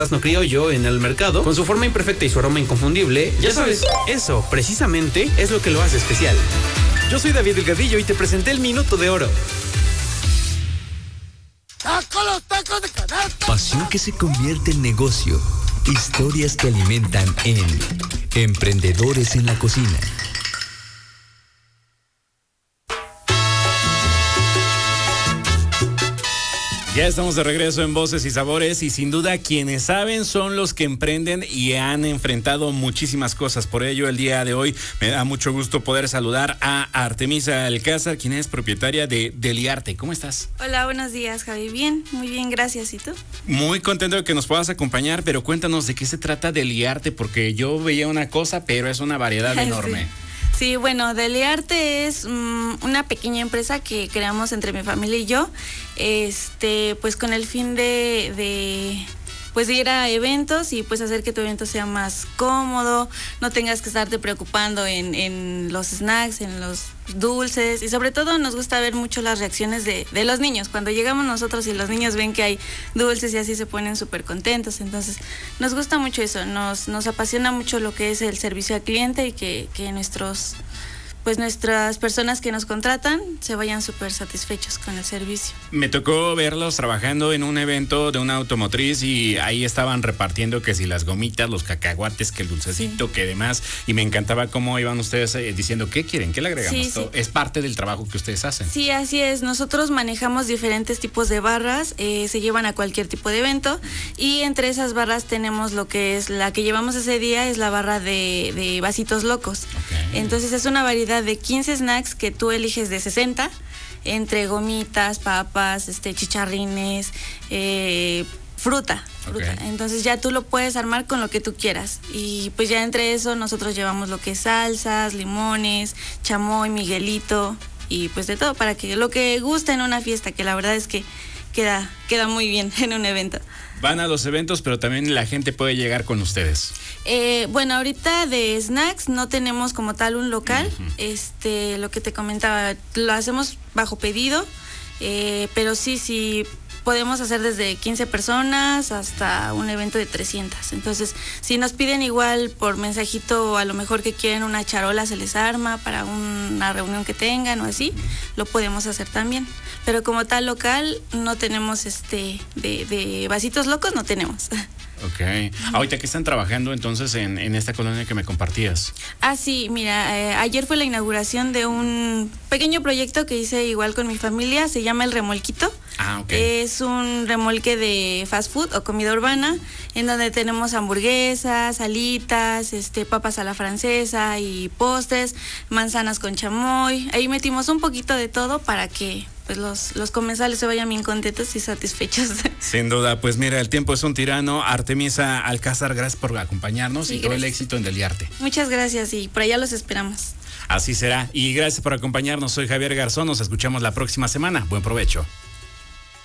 No criollo en el mercado, con su forma imperfecta y su aroma inconfundible. Ya sabes, eso precisamente es lo que lo hace especial. Yo soy David Delgadillo y te presenté el Minuto de Oro. ¡Los tacos de canasta! Pasión que se convierte en negocio. Historias que alimentan en Emprendedores en la Cocina. Ya estamos de regreso en Voces y Sabores y sin duda quienes saben son los que emprenden y han enfrentado muchísimas cosas. Por ello el día de hoy me da mucho gusto poder saludar a Artemisa Alcázar, quien es propietaria de Deliarte. ¿Cómo estás? Hola, buenos días, Javi. Bien, muy bien, gracias. ¿Y tú? Muy contento de que nos puedas acompañar, pero cuéntanos de qué se trata Deliarte, porque yo veía una cosa, pero es una variedad enorme. Sí, bueno, Deliarte es una pequeña empresa que creamos entre mi familia y yo, pues con el fin de ir a eventos y pues hacer que tu evento sea más cómodo, no tengas que estarte preocupando en los snacks, en los dulces, y sobre todo nos gusta ver mucho las reacciones de los niños. Cuando llegamos nosotros y los niños ven que hay dulces y así se ponen súper contentos, entonces nos gusta mucho eso, nos apasiona mucho lo que es el servicio al cliente y que nuestras personas que nos contratan se vayan súper satisfechos con el servicio. Me tocó verlos trabajando en un evento de una automotriz y ahí estaban repartiendo que si las gomitas, los cacahuates, que el dulcecito, sí, que demás, y me encantaba cómo iban ustedes diciendo ¿qué quieren? ¿Qué le agregamos? Sí, sí. Es parte del trabajo que ustedes hacen. Sí, así es. Nosotros manejamos diferentes tipos de barras, se llevan a cualquier tipo de evento y entre esas barras tenemos lo que es la que llevamos ese día, es la barra de vasitos locos. Okay. Entonces es una variedad de 15 snacks que tú eliges de 60, entre gomitas, papas, chicharrines, fruta. Okay. Entonces ya tú lo puedes armar con lo que tú quieras. Y pues ya entre eso nosotros llevamos lo que es salsas, limones, chamoy, miguelito y pues de todo para que lo que guste en una fiesta, que la verdad es que queda muy bien en un evento. Van a los eventos, pero también la gente puede llegar con ustedes. Bueno, ahorita de snacks no tenemos como tal un local. Uh-huh. Lo que te comentaba, lo hacemos bajo pedido, pero sí podemos hacer desde 15 personas hasta un evento de 300. Entonces, si nos piden igual por mensajito, a lo mejor que quieren una charola, se les arma para una reunión que tengan o así, lo podemos hacer también. Pero como tal local, no tenemos de vasitos locos, no tenemos. Ok. Ahorita que están trabajando entonces en esta colonia que me compartías. Ah, sí, mira, ayer fue la inauguración de un pequeño proyecto que hice igual con mi familia, se llama El Remolquito. Ah, ok. Es un remolque de fast food o comida urbana, en donde tenemos hamburguesas, alitas, papas a la francesa y postres, manzanas con chamoy. Ahí metimos un poquito de todo para que pues los comensales se vayan bien contentos y satisfechos. Sin duda, pues mira, el tiempo es un tirano. Artemisa Alcázar, gracias por acompañarnos, sí, y todo el éxito en Deliarte. Muchas gracias y por allá los esperamos. Así será, y gracias por acompañarnos. Soy Javier Garzón, nos escuchamos la próxima semana. Buen provecho.